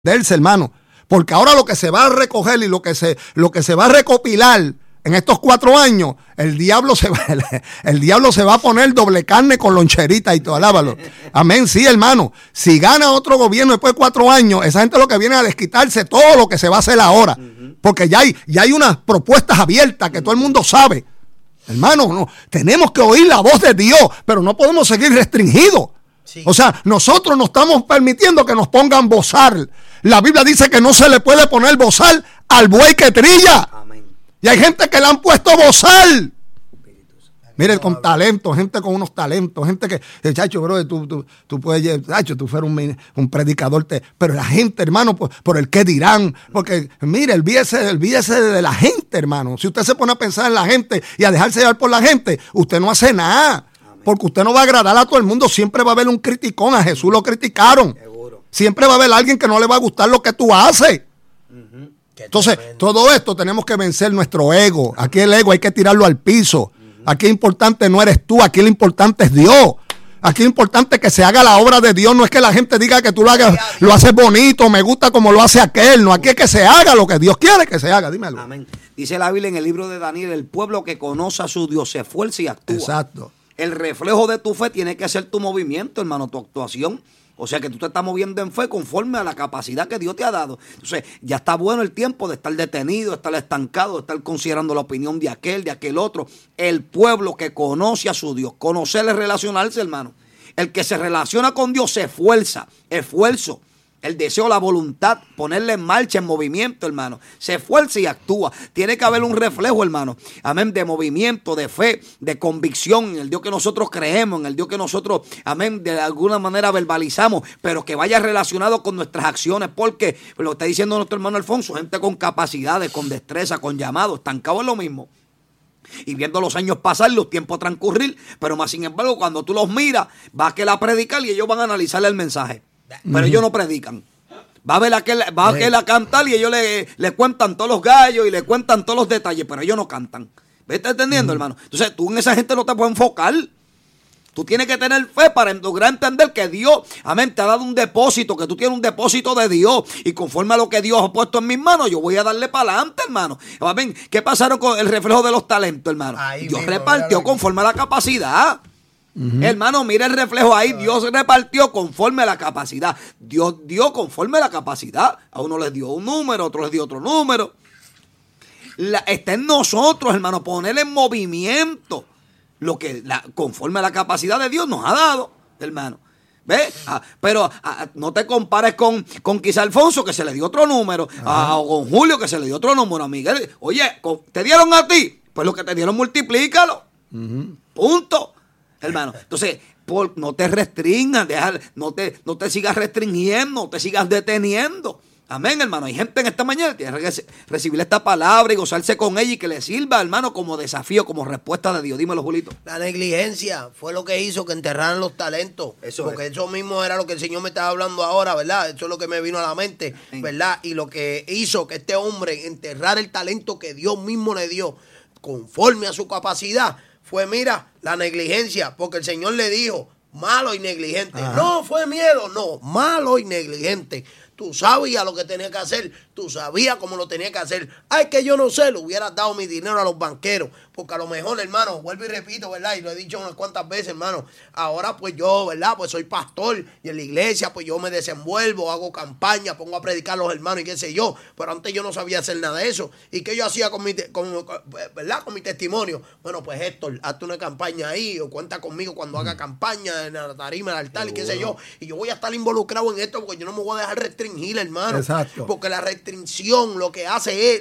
hermano, porque ahora lo que se va a recoger y lo que se va a recopilar en estos 4 años, el diablo se va a poner doble carne con loncherita y todo, alábalo. Amén, sí, hermano. Si gana otro gobierno después de 4 años, esa gente lo que viene a desquitarse todo lo que se va a hacer ahora, porque ya hay unas propuestas abiertas que todo el mundo sabe. Hermano, no, tenemos que oír la voz de Dios, pero no podemos seguir restringidos. Sí. O sea, nosotros no estamos permitiendo que nos pongan bozal. La Biblia dice que no se le puede poner bozal al buey que trilla. Amén. Y hay gente que le han puesto bozal. Mire, con talento, gente con unos talentos, gente que, chacho, bro, tú puedes, chacho, tú fueras un predicador, pero la gente, hermano, por el qué dirán, porque, mire, olvídese de la gente, hermano. Si usted se pone a pensar en la gente y a dejarse llevar por la gente, usted no hace nada. Porque usted no va a agradar a todo el mundo. Siempre va a haber un criticón. A Jesús lo criticaron. Seguro. Siempre va a haber alguien que no le va a gustar lo que tú haces. Entonces, todo esto tenemos que vencer nuestro ego. Aquí el ego hay que tirarlo al piso. Aquí lo importante no eres tú. Aquí lo importante es Dios. Aquí lo importante es que se haga la obra de Dios. No es que la gente diga que tú lo haces bonito, me gusta como lo hace aquel. No, aquí es que se haga lo que Dios quiere que se haga. Dímelo. Amén. Dice la Biblia en el libro de Daniel: el pueblo que conoce a su Dios se esfuerza y actúa. Exacto. El reflejo de tu fe tiene que ser tu movimiento, hermano, tu actuación. O sea que tú te estás moviendo en fe conforme a la capacidad que Dios te ha dado. Entonces ya está bueno el tiempo de estar detenido, de estar estancado, de estar considerando la opinión de aquel otro. El pueblo que conoce a su Dios, conocerle, relacionarse, hermano. El que se relaciona con Dios se esfuerza, esfuerzo. El deseo, la voluntad, ponerle en marcha, en movimiento, hermano. Se esfuerza y actúa. Tiene que haber un reflejo, hermano. Amén, de movimiento, de fe, de convicción en el Dios que nosotros creemos, en el Dios que nosotros, amén, de alguna manera verbalizamos, pero que vaya relacionado con nuestras acciones, porque lo está diciendo nuestro hermano Alfonso, gente con capacidades, con destreza, con llamado, estancado en lo mismo. Y viendo los años pasar, los tiempos transcurrir, pero más sin embargo, cuando tú los miras, va a quedar a predicar y ellos van a analizarle el mensaje. Pero ellos no predican. Va a aquel a cantar y ellos le cuentan todos los gallos y le cuentan todos los detalles, pero ellos no cantan. ¿Me estás entendiendo, hermano? Entonces tú en esa gente no te puedes enfocar. Tú tienes que tener fe para lograr entender que Dios, amén, te ha dado un depósito, que tú tienes un depósito de Dios. Y conforme a lo que Dios ha puesto en mis manos, yo voy a darle para adelante, hermano. Amén. ¿Qué pasaron con el reflejo de los talentos, hermano? Dios repartió conforme a la capacidad. Hermano, mira el reflejo ahí. Dios repartió conforme a la capacidad. Dios dio conforme a la capacidad. A uno les dio un número, a otro les dio otro número. Está en nosotros, hermano, poner en movimiento lo que conforme a la capacidad de Dios nos ha dado, hermano. ¿Ves? Pero no te compares con quizá Alfonso, que se le dio otro número, o con Julio, que se le dio otro número, a Miguel. Oye, ¿te dieron a ti? Pues lo que te dieron, multiplícalo. Punto. Hermano, entonces, no te restringas, no te sigas restringiendo, no te sigas deteniendo. Amén, hermano. Hay gente en esta mañana que tiene que recibir esta palabra y gozarse con ella y que le sirva, hermano, como desafío, como respuesta de Dios. Dímelo, Julito. La negligencia fue lo que hizo que enterraran los talentos. Porque eso mismo era lo que el Señor me estaba hablando ahora, ¿verdad? Eso es lo que me vino a la mente, ¿verdad? Y lo que hizo que este hombre enterrara el talento que Dios mismo le dio conforme a su capacidad fue, mira, la negligencia. Porque el Señor le dijo, malo y negligente. Ajá. No fue miedo, no, malo y negligente. Tú sabías lo que tenía que hacer, tú sabías cómo lo tenía que hacer. Ay, que yo no sé, le hubieras dado mi dinero a los banqueros, porque a lo mejor, hermano, vuelvo y repito, ¿verdad? Y lo he dicho unas cuantas veces, hermano. Ahora, pues yo, ¿verdad? Pues soy pastor y en la iglesia, pues yo me desenvuelvo, hago campaña, pongo a predicar a los hermanos y qué sé yo. Pero antes yo no sabía hacer nada de eso. ¿Y qué yo hacía ¿verdad? Con mi testimonio? Bueno, pues Héctor, hazte una campaña ahí o cuenta conmigo cuando haga campaña en la tarima, en el altar y qué sé yo. Y yo voy a estar involucrado en esto porque yo no me voy a dejar restringir, hermano. Exacto. Porque la restricción lo que hace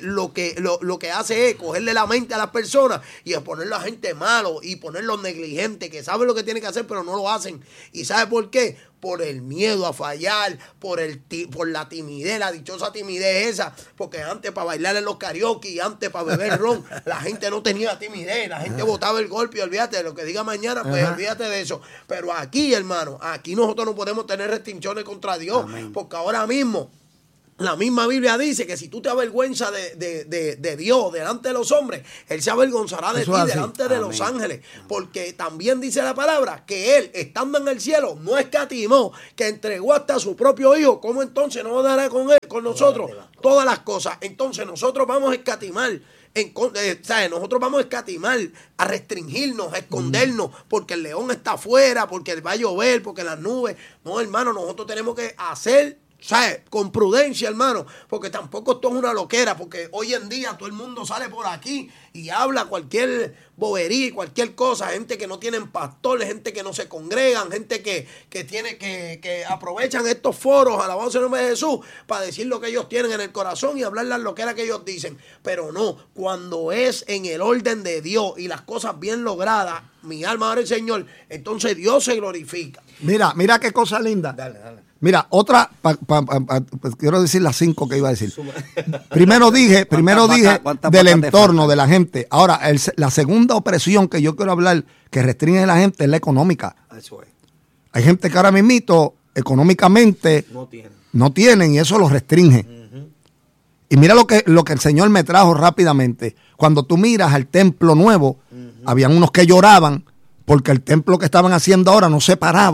es cogerle la mente a las personas y ponerlo a gente malo y ponerlos negligentes que saben lo que tienen que hacer pero no lo hacen. ¿Y sabe por qué? Por el miedo a fallar, por la timidez, la dichosa timidez esa. Porque antes para bailar en los karaoke y antes para beber ron, la gente no tenía timidez, la gente botaba el golpe y olvídate de lo que diga mañana, pues olvídate de eso. Pero aquí, hermano, aquí nosotros no podemos tener restricciones contra Dios. Amén. Porque ahora mismo La misma Biblia dice que si tú te avergüenzas de Dios delante de los hombres, Él se avergonzará de ti delante de los ángeles. Porque también dice la palabra que Él, estando en el cielo, no escatimó, que entregó hasta a su propio Hijo. ¿Cómo entonces no dará con Él, con nosotros, todas las cosas? Entonces nosotros vamos a escatimar. Nosotros vamos a escatimar, a restringirnos, a escondernos, porque el león está afuera, porque va a llover, porque las nubes. No, hermano, nosotros tenemos que hacer, ¿sabes? Con prudencia, hermano, porque tampoco esto es una loquera, porque hoy en día todo el mundo sale por aquí y habla cualquier bobería y cualquier cosa, gente que no tienen pastores, gente que no se congregan, gente que aprovechan estos foros, alabanza en nombre de Jesús, para decir lo que ellos tienen en el corazón y hablar las loqueras que ellos dicen. Pero no, cuando es en el orden de Dios y las cosas bien logradas, mi alma adora al Señor, entonces Dios se glorifica. Mira qué cosa linda. Dale. Mira, otra, pues quiero decir las 5 que iba a decir. Primero dije del entorno de la gente. Ahora, la segunda opresión que yo quiero hablar, que restringe a la gente, es la económica. Eso es. Hay gente que ahora mismito, económicamente, no tienen y eso los restringe. Y mira lo que el Señor me trajo rápidamente. Cuando tú miras al templo nuevo, habían unos que lloraban, porque el templo que estaban haciendo ahora no se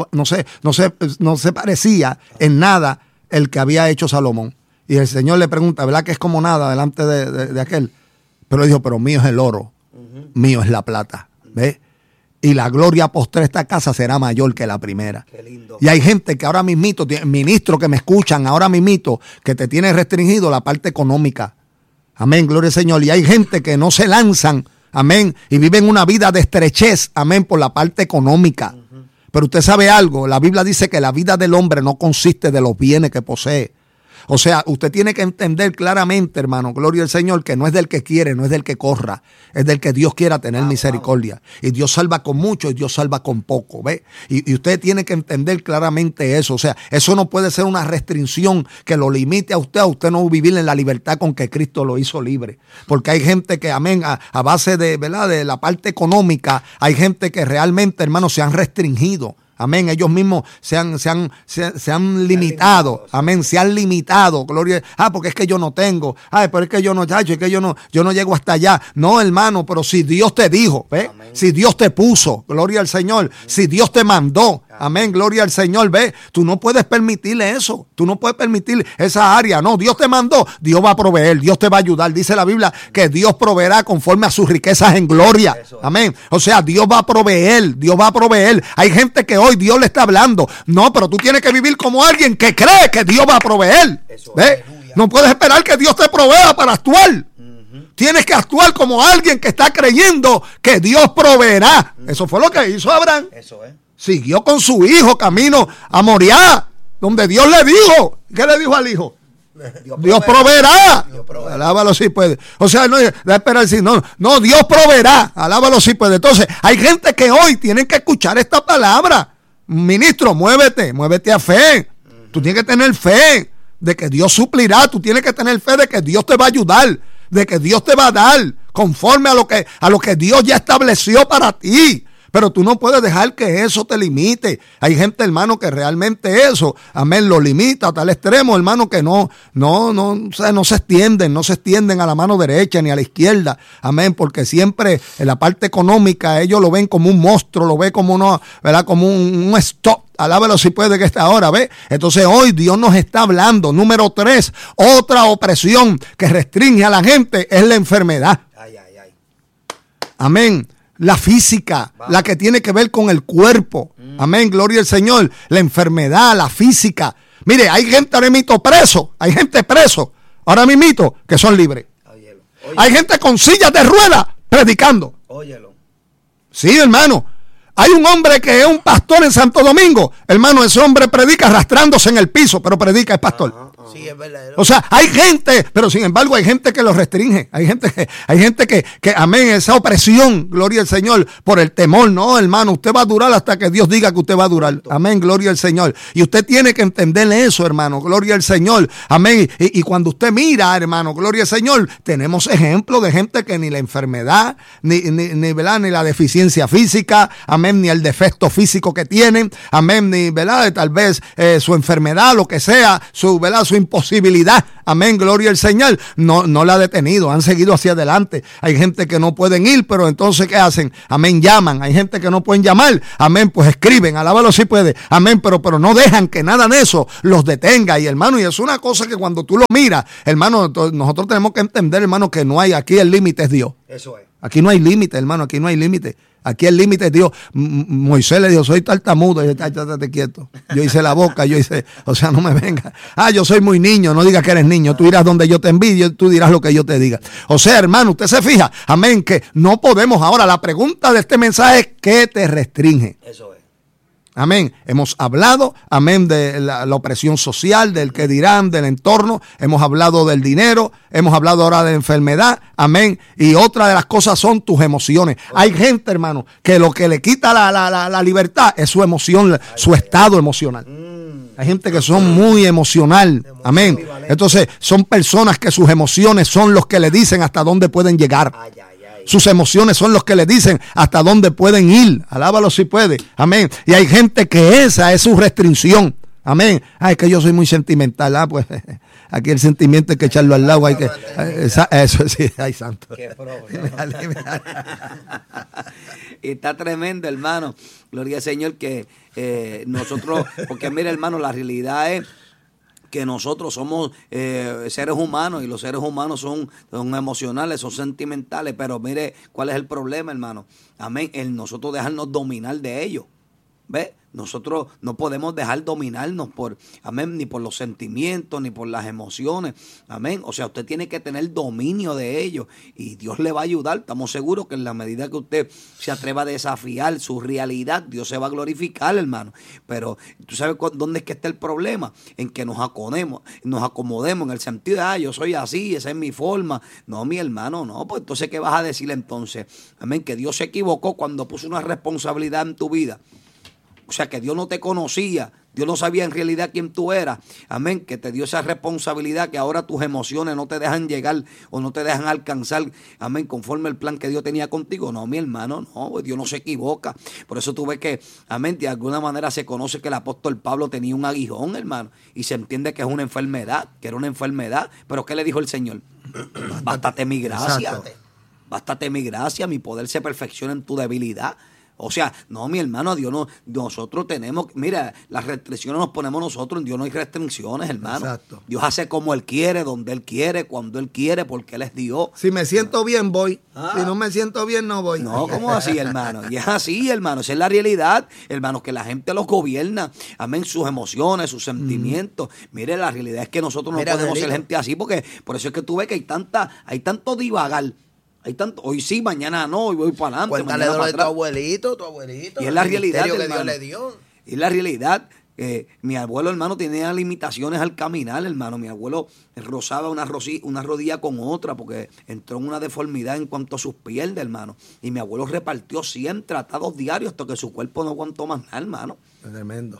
parecía en nada el que había hecho Salomón. Y el Señor le pregunta, ¿verdad que es como nada delante de aquel? Pero él dijo, pero mío es el oro, mío es la plata, ¿ves? Y la gloria postre de esta casa será mayor que la primera. Qué lindo. Y hay gente que ahora mismito, ministros que me escuchan ahora mismito, que te tiene restringido la parte económica. Amén, gloria al Señor. Y hay gente que no se lanzan, amén, y viven una vida de estrechez, amén, por la parte económica. Pero usted sabe algo, la Biblia dice que la vida del hombre no consiste de los bienes que posee. O sea, usted tiene que entender claramente, hermano, gloria al Señor, que no es del que quiere, no es del que corra, es del que Dios quiera tener misericordia. Y Dios salva con mucho y Dios salva con poco, ¿ve? Y usted tiene que entender claramente eso. O sea, eso no puede ser una restricción que lo limite a usted no vivir en la libertad con que Cristo lo hizo libre. Porque hay gente que, amén, a base de, ¿verdad?, de la parte económica, hay gente que realmente, hermano, se han restringido. Amén, ellos mismos se han limitado, amén, se han limitado, gloria, porque es que yo no tengo, pero es que yo no, chacho, es que yo no llego hasta allá. No, hermano, pero si Dios te dijo, ¿ve? Si Dios te puso, gloria al Señor, si Dios te mandó, amén, gloria al Señor, ve, tú no puedes permitirle eso, tú no puedes permitir esa área, no, Dios te mandó, Dios va a proveer, Dios te va a ayudar, dice la Biblia que Dios proveerá conforme a sus riquezas en gloria, amén, o sea, Dios va a proveer, hay gente que hoy Dios le está hablando, no, pero tú tienes que vivir como alguien que cree que Dios va a proveer, ¿ve? No puedes esperar que Dios te provea para actuar. Tienes que actuar como alguien que está creyendo que Dios proveerá. Eso fue lo que hizo Abraham. Eso es. Siguió con su hijo camino a Moriah, donde Dios le dijo. ¿Qué le dijo al hijo? Dios proveerá. Alábalo si puede. O sea, no esperar si no, Dios proveerá. Alábalo si puede. Entonces, hay gente que hoy tienen que escuchar esta palabra. Ministro, muévete a fe. Tú tienes que tener fe de que Dios suplirá. Tú tienes que tener fe de que Dios te va a ayudar, de que Dios te va a dar conforme a lo que Dios ya estableció para ti. Pero tú no puedes dejar que eso te limite. Hay gente, hermano, que realmente eso, amén, lo limita a tal extremo, hermano, que no se extienden a la mano derecha ni a la izquierda, amén, porque siempre en la parte económica ellos lo ven como un monstruo, lo ven como uno, ¿verdad?, como un stop. Alábalo si puede que esta hora, ¿ve? Entonces hoy Dios nos está hablando. Número 3, otra opresión que restringe a la gente es la enfermedad. Amén. La física, la que tiene que ver con el cuerpo. Amén, gloria al Señor. La enfermedad, la física. Mire, hay gente ahora mismo preso. Hay gente preso ahora mismo que son libres. Óyelo. Hay gente con sillas de ruedas predicando. Óyelo. Sí, hermano. Hay un hombre que es un pastor en Santo Domingo. Hermano, ese hombre predica arrastrándose en el piso, pero predica, es pastor. Sí, es verdad. O sea, hay gente, pero sin embargo hay gente que lo restringe. Hay gente que, amén, esa opresión, gloria al Señor, por el temor. No, hermano, usted va a durar hasta que Dios diga que usted va a durar. Amén, gloria al Señor. Y usted tiene que entenderle eso, hermano, gloria al Señor. Amén. Y cuando usted mira, hermano, gloria al Señor, tenemos ejemplos de gente que ni la enfermedad, ni la deficiencia física, amén, ni el defecto físico que tienen, amén, ni, ¿verdad?, tal vez su enfermedad, lo que sea, su su imposibilidad, amén, gloria al Señor, no la ha detenido, han seguido hacia adelante. Hay gente que no pueden ir, pero entonces ¿qué hacen? Amén, llaman. Hay gente que no pueden llamar, amén, pues escriben, alábalo si puede, amén, pero no dejan que nada de eso los detenga. Y hermano, y es una cosa que cuando tú lo miras, hermano, nosotros tenemos que entender, hermano, que no hay, aquí el límite es Dios. Eso es. Aquí no hay límite, hermano, aquí no hay límite. Aquí el límite es Dios. Moisés le dijo, soy tartamudo. Y dice, estate quieto. Yo hice la boca, o sea, no me venga. Yo soy muy niño, no digas que eres niño. Tú irás donde yo te envíe, tú dirás lo que yo te diga. O sea, hermano, usted se fija, amén, que no podemos. Ahora, la pregunta de este mensaje es, ¿qué te restringe? Eso es. Amén. Hemos hablado, amén, de la opresión social, del que dirán, del entorno. Hemos hablado del dinero. Hemos hablado ahora de enfermedad. Amén. Y otra de las cosas son tus emociones. Hay gente, hermano, que lo que le quita la libertad es su emoción, su estado emocional. Hay gente que son muy emocional. Amén. Entonces, son personas que sus emociones son los que le dicen hasta dónde pueden llegar. Sus emociones son los que le dicen hasta dónde pueden ir. Alábalo si puede. Amén. Y hay gente que esa es su restricción. Amén. Es que yo soy muy sentimental. Pues aquí el sentimiento hay que echarlo al lado. Hay que, eso sí, ay santo. Qué problema. Y está tremendo, hermano. Gloria al Señor que nosotros, porque mira, hermano, la realidad es que nosotros somos seres humanos y los seres humanos son emocionales, son sentimentales, pero mire cuál es el problema, hermano. Amén, nosotros dejarnos dominar de ellos. ¿Ves? Nosotros no podemos dejar dominarnos por, amén, ni por los sentimientos, ni por las emociones, amén. O sea, usted tiene que tener dominio de ellos y Dios le va a ayudar. Estamos seguros que en la medida que usted se atreva a desafiar su realidad, Dios se va a glorificar, hermano. Pero tú sabes dónde es que está el problema, en que nos acomodemos en el sentido de, yo soy así, esa es mi forma. No, mi hermano, no, pues entonces, ¿qué vas a decir entonces? Amén, que Dios se equivocó cuando puso una responsabilidad en tu vida. O sea, que Dios no te conocía, Dios no sabía en realidad quién tú eras. Amén, que te dio esa responsabilidad que ahora tus emociones no te dejan llegar o no te dejan alcanzar, amén, conforme el plan que Dios tenía contigo. No, mi hermano, no, pues Dios no se equivoca. Por eso tú ves que, amén, de alguna manera se conoce que el apóstol Pablo tenía un aguijón, hermano, y se entiende que es una enfermedad, que era una enfermedad. Pero ¿qué le dijo el Señor? Bástate mi gracia. Exacto. Bástate mi gracia, mi poder se perfecciona en tu debilidad. O sea, no, mi hermano, Dios no, nosotros tenemos, mira, las restricciones nos ponemos nosotros, en Dios no hay restricciones, hermano. Exacto. Dios hace como Él quiere, donde Él quiere, cuando Él quiere, porque Él es Dios. Si me siento bien, voy. Si no me siento bien, no voy. No, ¿cómo así, hermano? Y es así, hermano, esa es la realidad, hermano, que la gente los gobierna, amén, sus emociones, sus sentimientos. Mire, la realidad es que nosotros no podemos ser gente así, porque por eso es que tú ves que hay tanto divagar. Hay tanto, hoy sí, mañana no, hoy voy para adelante. Cuéntale lo de tu abuelito. Y es la realidad, que hermano. Dios le dio. Y es la realidad. Mi abuelo, hermano, tenía limitaciones al caminar, hermano. Mi abuelo rozaba una rodilla con otra porque entró en una deformidad en cuanto a sus piernas, hermano. Y mi abuelo repartió 100 tratados diarios hasta que su cuerpo no aguantó más nada, hermano. Es tremendo.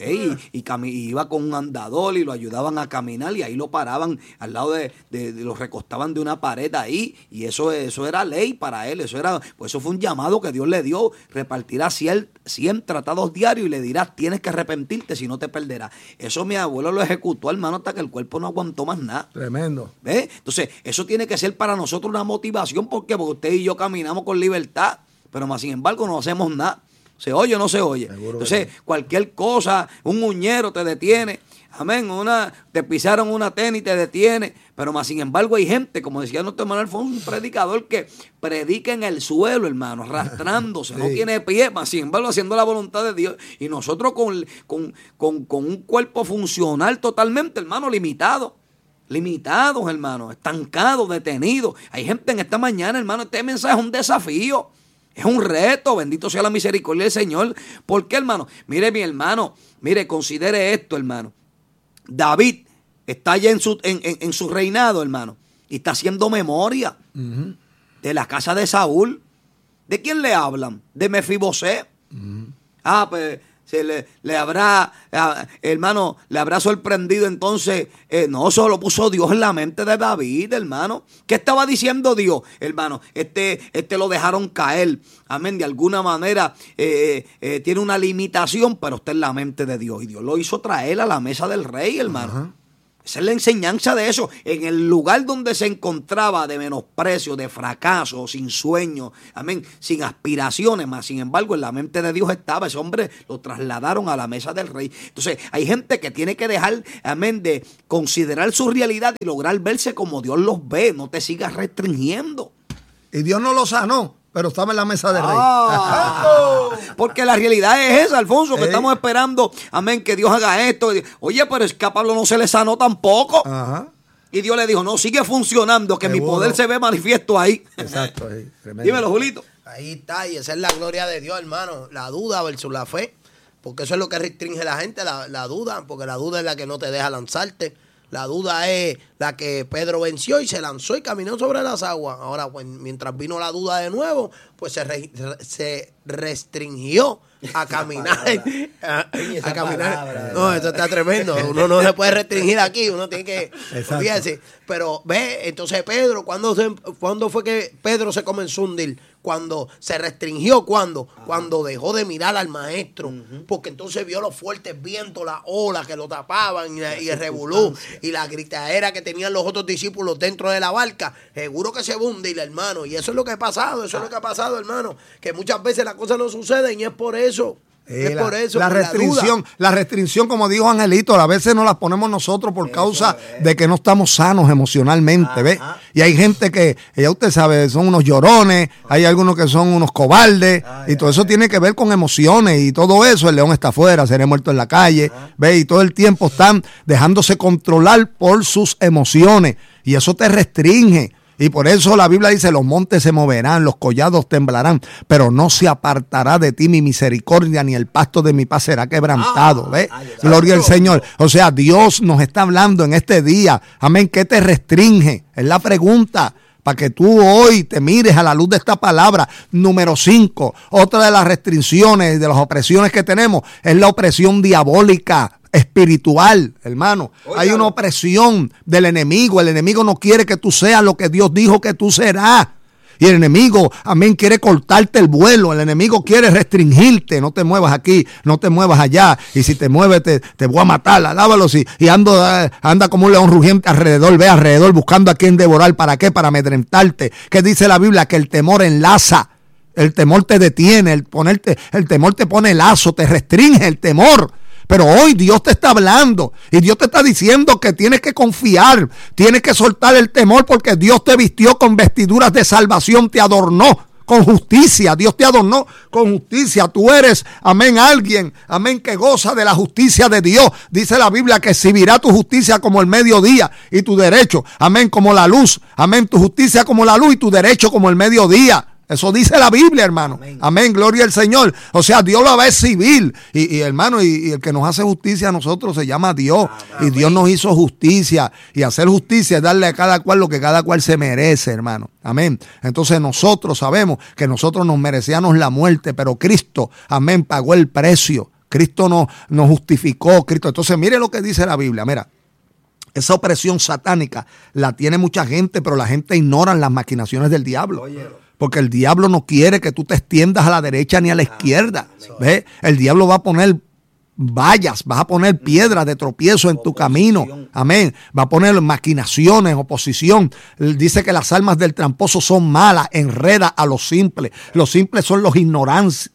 Y iba con un andador y lo ayudaban a caminar y ahí lo paraban al lado lo recostaban de una pared ahí y eso era ley para él, pues eso fue un llamado que Dios le dio, repartirá 100 tratados diarios y le dirás, tienes que arrepentirte si no te perderás. Eso mi abuelo lo ejecutó, hermano, hasta que el cuerpo no aguantó más nada. Tremendo. ¿Ves? Entonces, eso tiene que ser para nosotros una motivación, ¿por qué? Porque usted y yo caminamos con libertad, pero más sin embargo no hacemos nada. ¿Se oye o no se oye? Seguro. Entonces, cualquier cosa, un uñero te detiene. Amén. Te pisaron una tenis y te detiene. Pero más sin embargo hay gente, como decía nuestro hermano Alfonso, un predicador que predica en el suelo, hermano, arrastrándose, sí. No tiene pie, más sin embargo haciendo la voluntad de Dios. Y nosotros con un cuerpo funcional totalmente, hermano, limitados, hermano, estancados, detenidos. Hay gente en esta mañana, hermano, este mensaje es un desafío. Es un reto, bendito sea la misericordia del Señor. ¿Por qué, hermano? Mire, mi hermano, considere esto, hermano. David está ya en su reinado, hermano, y está haciendo memoria de la casa de Saúl. ¿De quién le hablan? De Mefibosé. Pues le habrá, hermano, le habrá sorprendido entonces. No, eso lo puso Dios en la mente de David, hermano. ¿Qué estaba diciendo Dios? Hermano, este lo dejaron caer. Amén, de alguna manera tiene una limitación, pero está en la mente de Dios. Y Dios lo hizo traer a la mesa del rey, hermano. Ajá. Esa es la enseñanza de eso. En el lugar donde se encontraba de menosprecio, de fracaso, sin sueño, amén, sin aspiraciones, más sin embargo en la mente de Dios estaba. Ese hombre lo trasladaron a la mesa del rey. Entonces hay gente que tiene que dejar, amén, de considerar su realidad y lograr verse como Dios los ve. No te sigas restringiendo. Y Dios no lo sanó, pero estaba en la mesa del rey. Porque la realidad es esa, Alfonso, que estamos esperando, amén, que Dios haga esto. Oye, pero es que a Pablo no se le sanó tampoco. Ajá. Y Dios le dijo, no, sigue funcionando, que mi poder se ve manifiesto ahí. Exacto. Dímelo, Julito. Ahí está, y esa es la gloria de Dios, hermano. La duda versus la fe. Porque eso es lo que restringe a la gente, la duda. Porque la duda es la que no te deja lanzarte. La duda es la que Pedro venció y se lanzó y caminó sobre las aguas. Ahora, pues, mientras vino la duda de nuevo, pues se restringió a caminar. a caminar. No, esto está tremendo. Uno no se puede restringir aquí, uno tiene que... Fíjense. Pero ve, entonces Pedro, ¿cuándo fue que Pedro se comenzó a hundir? Cuando se restringió, ¿cuándo? Cuando dejó de mirar al maestro, porque entonces vio los fuertes vientos, las olas que lo tapaban y el revolú y la gritadera que tenían los otros discípulos dentro de la barca. Seguro que se va a hundir, hermano, y eso es lo que ha pasado, hermano, que muchas veces las cosas no suceden y es por eso. Por eso. La restricción, como dijo Angelito, a veces nos la ponemos nosotros por causa de que no estamos sanos emocionalmente, ¿ves? Y hay gente que, ya usted sabe, son unos llorones, hay algunos que son unos cobardes, y todo eso tiene que ver con emociones y todo eso. El león está afuera, seré muerto en la calle, ¿ves? Y todo el tiempo están dejándose controlar por sus emociones, y eso te restringe. Y por eso la Biblia dice, los montes se moverán, los collados temblarán, pero no se apartará de ti mi misericordia, ni el pasto de mi paz será quebrantado. ¿Ves? Gloria al Señor. O sea, Dios nos está hablando en este día. Amén. ¿Qué te restringe? Es la pregunta. Para que tú hoy te mires a la luz de esta palabra. Número 5. Otra de las restricciones y de las opresiones que tenemos es la opresión diabólica. Espiritual, hermano. Hay una opresión del enemigo. El enemigo no quiere que tú seas lo que Dios dijo que tú serás. Y el enemigo, amén, quiere cortarte el vuelo. El enemigo quiere restringirte. No te muevas aquí, no te muevas allá. Y si te mueves, te voy a matar. Alábalo. Y anda como un león rugiente alrededor. Ve alrededor buscando a quien devorar. ¿Para qué? Para amedrentarte. ¿Qué dice la Biblia? Que el temor enlaza. El temor te detiene. El temor te pone lazo. Te restringe el temor. Pero hoy Dios te está hablando y Dios te está diciendo que tienes que confiar, tienes que soltar el temor porque Dios te vistió con vestiduras de salvación, te adornó con justicia. Dios te adornó con justicia. Tú eres, amén, alguien, amén, que goza de la justicia de Dios. Dice la Biblia que exhibirá tu justicia como el mediodía y tu derecho, amén, como la luz. Amén, tu justicia como la luz y tu derecho como el mediodía. Eso dice la Biblia, hermano. Amén, gloria al Señor. O sea, Dios lo va a exhibir. Y hermano, y el que nos hace justicia a nosotros se llama Dios. Y Dios nos hizo justicia. Y hacer justicia es darle a cada cual lo que cada cual se merece, hermano. Amén. Entonces nosotros sabemos que nosotros nos merecíamos la muerte, pero Cristo, amén, pagó el precio. Cristo nos justificó. Cristo. Entonces mire lo que dice la Biblia, mira. Esa opresión satánica la tiene mucha gente, pero la gente ignora las maquinaciones del diablo. Porque el diablo no quiere que tú te extiendas a la derecha ni a la izquierda. ¿Ves? El diablo va a poner vallas, vas a poner piedras de tropiezo en tu camino. Amén. Va a poner maquinaciones, oposición. Dice que las almas del tramposo son malas, enreda a los simples. Los simples son los ignorantes,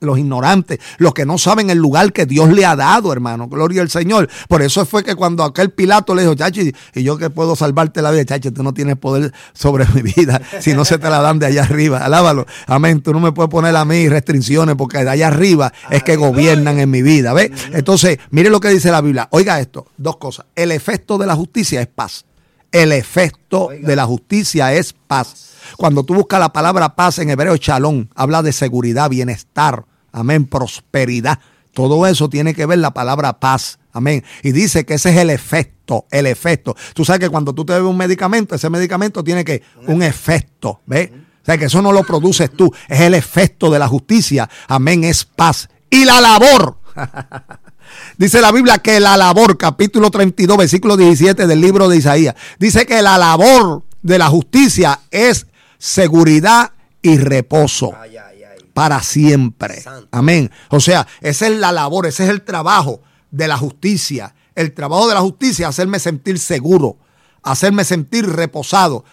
los que no saben el lugar que Dios le ha dado, hermano. Gloria al Señor. Por eso fue que cuando aquel Pilato le dijo, chachi, y yo que puedo salvarte la vida, chachi, tú no tienes poder sobre mi vida si no se te la dan de allá arriba. Alábalo. Amén. Tú no me puedes poner a mí restricciones porque de allá arriba es que gobiernan en mi vida. ¿Ves? Entonces, mire lo que dice la Biblia. Oiga esto, dos cosas. El efecto de la justicia es paz. El efecto de la justicia es paz. Cuando tú buscas la palabra paz en hebreo, shalom, habla de seguridad, bienestar, amén, prosperidad. Todo eso tiene que ver la palabra paz, amén. Y dice que ese es el efecto, el efecto. Tú sabes que cuando tú te bebes un medicamento, ese medicamento tiene que un efecto, ¿ves? O sea, que eso no lo produces tú, es el efecto de la justicia, amén, es paz. Y la labor. Dice la Biblia que la labor, capítulo 32, versículo 17 del libro de Isaías, dice que la labor de la justicia es seguridad y reposo para siempre. Amén. O sea, esa es la labor, ese es el trabajo de la justicia, El trabajo de la justicia es hacerme sentir seguro, hacerme sentir reposado,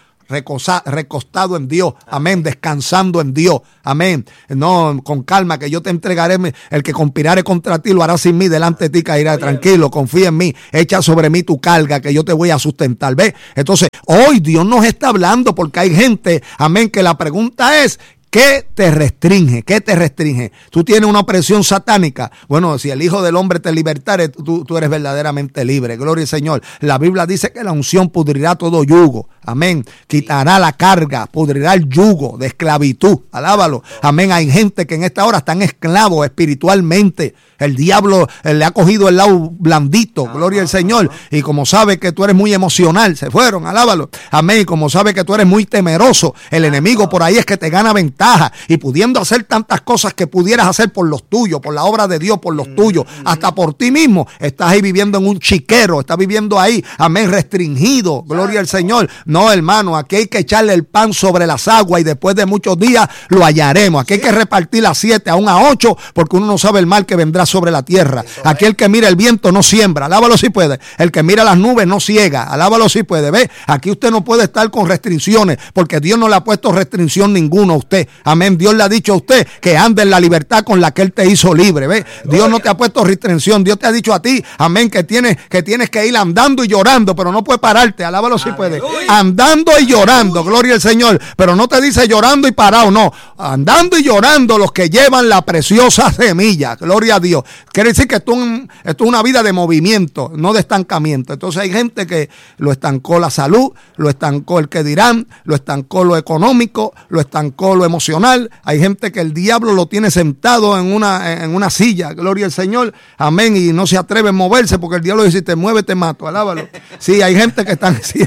recostado en Dios, amén, descansando en Dios, amén, no, con calma, que yo te entregaré, el que conspirare contra ti lo hará sin mí, delante de ti caerá, tranquilo, confía en mí, echa sobre mí tu carga, que yo te voy a sustentar, ¿ves? Entonces, hoy Dios nos está hablando porque hay gente, amén, que la pregunta es, ¿qué te restringe? ¿Qué te restringe? Tú tienes una opresión satánica. Bueno, si el Hijo del Hombre te libertare, tú eres verdaderamente libre. Gloria al Señor. La Biblia dice que la unción pudrirá todo yugo. Amén. Quitará la carga, pudrirá el yugo de esclavitud. Alábalo. Amén. Hay gente que en esta hora están esclavos espiritualmente. El diablo le ha cogido el lado blandito. Gloria al Señor. Y como sabe que tú eres muy emocional, se fueron. Alábalo. Amén. Y como sabe que tú eres muy temeroso, el enemigo por ahí es que te gana ventaja. Y pudiendo hacer tantas cosas que pudieras hacer por los tuyos, por la obra de Dios, por los tuyos, hasta por ti mismo, estás ahí viviendo en un chiquero, estás viviendo ahí, amén, restringido, gloria al Señor. No, hermano, aquí hay que echarle el pan sobre las aguas y después de muchos días lo hallaremos. Aquí hay que repartir a 7, aún a 8, porque uno no sabe el mal que vendrá sobre la tierra. Aquí el que mira el viento no siembra, alábalo si puede. El que mira las nubes no ciega, alábalo si puede. ¿Ve? Aquí usted no puede estar con restricciones, porque Dios no le ha puesto restricción ninguna a usted. Amén. Dios le ha dicho a usted que ande en la libertad con la que Él te hizo libre. ¿Ve? Dios no te ha puesto restricción. Dios te ha dicho a ti, amén, que tienes que ir andando y llorando, pero no puedes pararte. Alábalo si puede. Andando y llorando, gloria al Señor. Pero no te dice llorando y parado, no. Andando y llorando los que llevan la preciosa semilla. Gloria a Dios. Quiere decir que esto es una vida de movimiento, no de estancamiento. Entonces hay gente que lo estancó la salud, lo estancó el que dirán, lo estancó lo económico, lo estancó lo emocional. Hay gente que el diablo lo tiene sentado en una silla, gloria al Señor, amén, y no se atreve a moverse porque el diablo dice, si te mueves te mato, alábalo. Sí, hay gente que están, sí,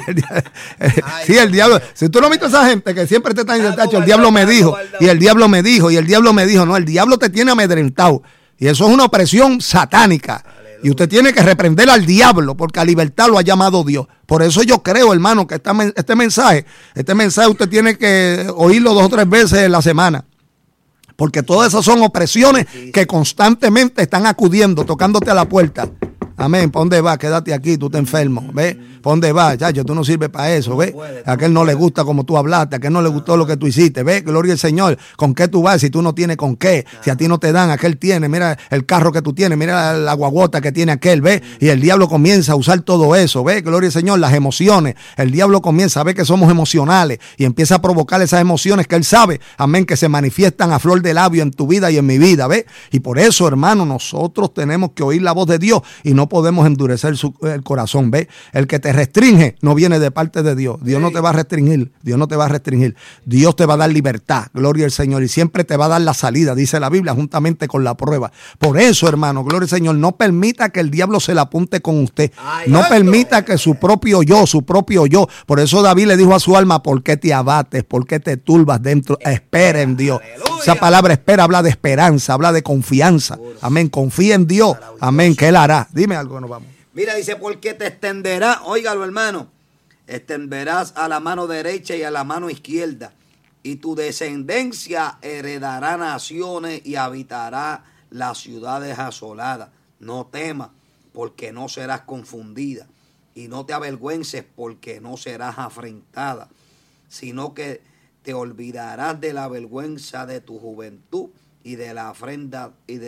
el diablo, si tú no viste a esa gente que siempre te están diciendo, el diablo me dijo, y el diablo me dijo, y el diablo me dijo, no, el diablo te tiene amedrentado, y eso es una opresión satánica. Y usted tiene que reprender al diablo porque a libertad lo ha llamado Dios. Por eso yo creo, hermano, que este mensaje usted tiene que oírlo 2 o 3 veces en la semana. Porque todas esas son opresiones que constantemente están acudiendo, tocándote a la puerta. Amén. ¿Para dónde vas? Quédate aquí, tú te enfermo. ¿Ves? ¿Para dónde vas, chacho? Tú no sirves para eso. ¿Ves? A aquel no le gusta como tú hablaste, a aquel no le gustó lo que tú hiciste. ¿Ves? Gloria al Señor. ¿Con qué tú vas si tú no tienes con qué? Si a ti no te dan, aquel tiene. Mira el carro que tú tienes, mira la guaguota que tiene aquel. ¿Ves? Y el diablo comienza a usar todo eso. ¿Ves? Gloria al Señor. Las emociones. El diablo comienza a ver que somos emocionales y empieza a provocar esas emociones que él sabe, amén, que se manifiestan a flor de labio en tu vida y en mi vida. ¿Ves? Y por eso, hermano, nosotros tenemos que oír la voz de Dios y no podemos endurecer el corazón. ¿Ves? El que te restringe no viene de parte de Dios. Dios no te va a restringir. Dios no te va a restringir. Dios te va a dar libertad. Gloria al Señor. Y siempre te va a dar la salida, dice la Biblia, juntamente con la prueba. Por eso, hermano, gloria al Señor, no permita que el diablo se la apunte con usted. No permita que su propio yo. Por eso David le dijo a su alma, ¿por qué te abates? ¿Por qué te turbas dentro? Espera en Dios. Esa palabra espera habla de esperanza, habla de confianza. Amén. Confía en Dios. Amén. Que Él hará. Dime algo, nos vamos. Mira, dice, porque te extenderá, óigalo, hermano, extenderás a la mano derecha y a la mano izquierda, y tu descendencia heredará naciones y habitará las ciudades asoladas. No temas, porque no serás confundida, y no te avergüences, porque no serás afrentada, sino que te olvidarás de la vergüenza de tu juventud y de la afrenta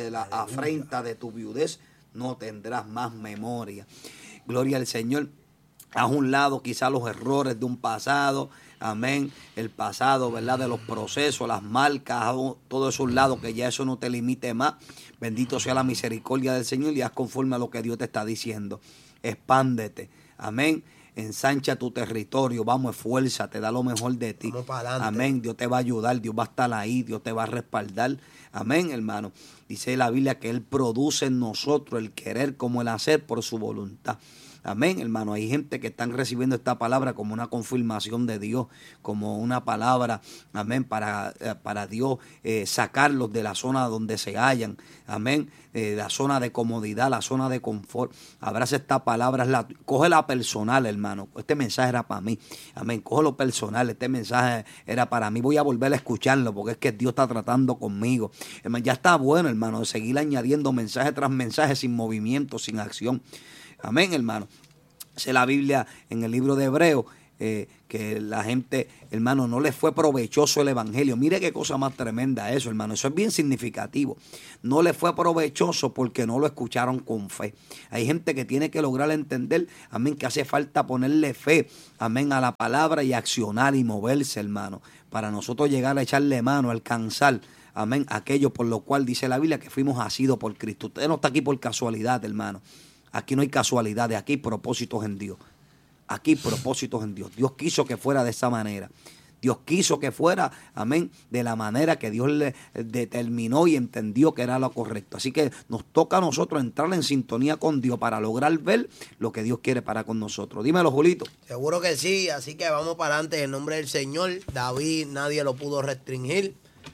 de tu viudez. No tendrás más memoria. Gloria al Señor. Haz un lado quizás los errores de un pasado. Amén. El pasado, ¿verdad? De los procesos, las marcas, todo eso a un lado, que ya eso no te limite más. Bendito sea la misericordia del Señor y haz conforme a lo que Dios te está diciendo. Expándete. Amén. Ensancha tu territorio, vamos, esfuérzate, da lo mejor de ti. Amén, Dios te va a ayudar, Dios va a estar ahí, Dios te va a respaldar. Amén, hermano. Dice la Biblia que Él produce en nosotros el querer como el hacer por su voluntad. Amén, hermano. Hay gente que están recibiendo esta palabra como una confirmación de Dios, como una palabra, amén, para Dios sacarlos de la zona donde se hallan. Amén. La zona de comodidad, la zona de confort. Abraza esta palabra, cógela personal, hermano. Este mensaje era para mí. Amén. Cógelo personal. Este mensaje era para mí. Voy a volver a escucharlo porque es que Dios está tratando conmigo. Ya está bueno, hermano, de seguir añadiendo mensaje tras mensaje sin movimiento, sin acción. Amén, hermano. Dice la Biblia en el libro de Hebreos que la gente, hermano, no les fue provechoso el evangelio. Mire qué cosa más tremenda eso, hermano. Eso es bien significativo. No les fue provechoso porque no lo escucharon con fe. Hay gente que tiene que lograr entender, amén, que hace falta ponerle fe, amén, a la palabra y accionar y moverse, hermano, para nosotros llegar a echarle mano, alcanzar, amén, aquello por lo cual dice la Biblia que fuimos asidos por Cristo. Usted no está aquí por casualidad, hermano. Aquí no hay casualidades, aquí hay propósitos en Dios. Aquí hay propósitos en Dios. Dios quiso que fuera de esa manera. Dios quiso que fuera, amén, de la manera que Dios le determinó y entendió que era lo correcto. Así que nos toca a nosotros entrar en sintonía con Dios para lograr ver lo que Dios quiere para con nosotros. Dímelo, Julito. Seguro que sí, así que vamos para adelante en nombre del Señor. David nadie lo pudo restringir.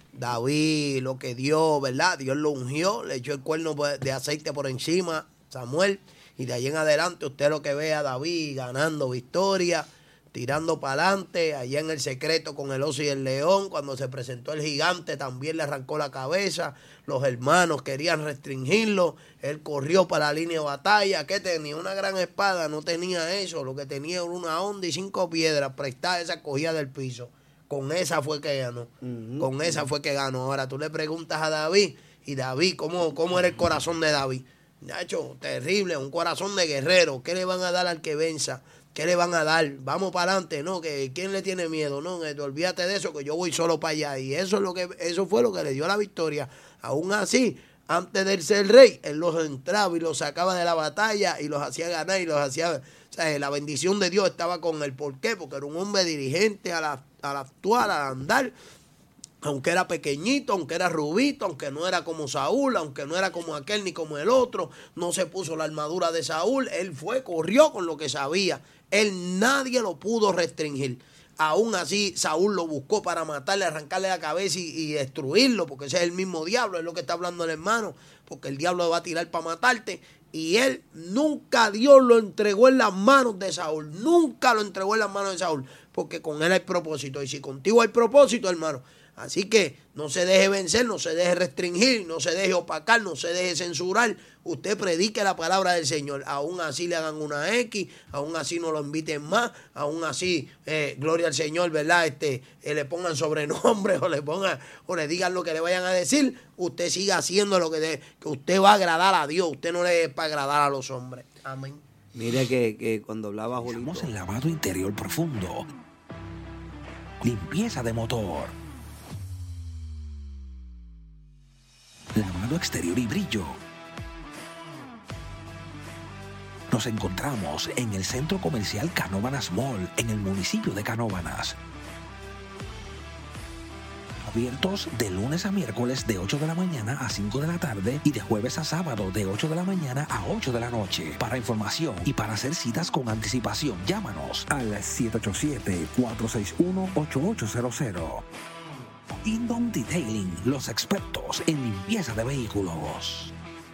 David lo que dio, ¿verdad? Dios lo ungió, le echó el cuerno de aceite por encima, Samuel. Y de ahí en adelante usted lo que ve a David ganando victoria, tirando para adelante, allá en el secreto con el oso y el león, cuando se presentó el gigante también le arrancó la cabeza, los hermanos querían restringirlo, él corrió para la línea de batalla, que tenía una gran espada, no tenía eso, lo que tenía era una honda y 5 piedras, prestada esa cogía del piso, con esa fue que ganó, con esa fue que ganó. Ahora tú le preguntas a David, y David, ¿cómo era el corazón de David? Nacho, terrible, un corazón de guerrero. ¿Qué le van a dar al que venza? ¿Qué le van a dar? Vamos para adelante, ¿no? Que ¿quién le tiene miedo? No, olvídate de eso, que yo voy solo para allá. Y eso fue lo que le dio la victoria. Aún así, antes de él ser rey, él los entraba y los sacaba de la batalla y los hacía ganar y los hacía... O sea, la bendición de Dios estaba con él. ¿Por qué? Porque era un hombre dirigente al actuar, al andar. Aunque era pequeñito, aunque era rubito, aunque no era como Saúl, aunque no era como aquel ni como el otro, no se puso la armadura de Saúl, él corrió con lo que sabía, nadie lo pudo restringir. Aún así, Saúl lo buscó para matarle, arrancarle la cabeza y destruirlo, porque ese es el mismo diablo, es lo que está hablando el hermano, porque el diablo va a tirar para matarte. Y él nunca Dios lo entregó en las manos de Saúl, nunca lo entregó en las manos de Saúl, porque con él hay propósito. Y si contigo hay propósito, hermano, así que no se deje vencer, no se deje restringir, no se deje opacar, no se deje censurar. Usted predique la palabra del Señor. Aún así le hagan una X, aún así no lo inviten más, aún así, gloria al Señor, ¿verdad? Le pongan sobrenombres o le digan lo que le vayan a decir. Usted siga haciendo lo que usted va a agradar a Dios. Usted no le es para agradar a los hombres. Amén. Mire que cuando hablaba Julito. Estamos en lavado interior profundo, limpieza de motor, lavado exterior y brillo. Nos encontramos en el Centro Comercial Canóvanas Mall, en el municipio de Canóvanas. Abiertos de lunes a miércoles de 8 de la mañana a 5 de la tarde y de jueves a sábado de 8 de la mañana a 8 de la noche. Para información y para hacer citas con anticipación, llámanos al 787-461-8800. Indom Detailing, los expertos en limpieza de vehículos.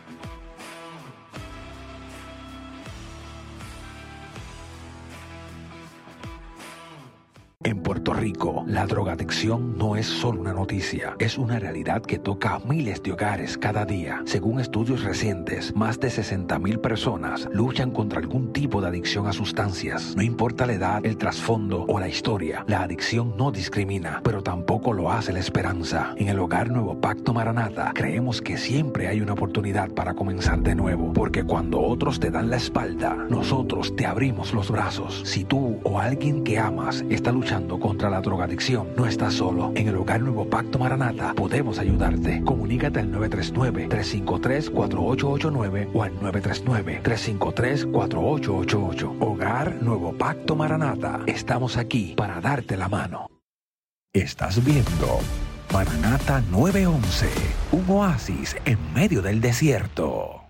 En Puerto Rico, la drogadicción no es solo una noticia, es una realidad que toca a miles de hogares cada día. Según estudios recientes, más de 60,000 personas luchan contra algún tipo de adicción a sustancias. No importa la edad, el trasfondo o la historia, la adicción no discrimina, pero tampoco lo hace la esperanza. En el Hogar Nuevo Pacto Maranata, creemos que siempre hay una oportunidad para comenzar de nuevo, porque cuando otros te dan la espalda, nosotros te abrimos los brazos. Si tú o alguien que amas está luchando contra la drogadicción, no estás solo. En el Hogar Nuevo Pacto Maranata podemos ayudarte. Comunícate al 939-353-4889 o al 939-353-4888. Hogar Nuevo Pacto Maranata. Estamos aquí para darte la mano. Estás viendo Maranata 911, un oasis en medio del desierto.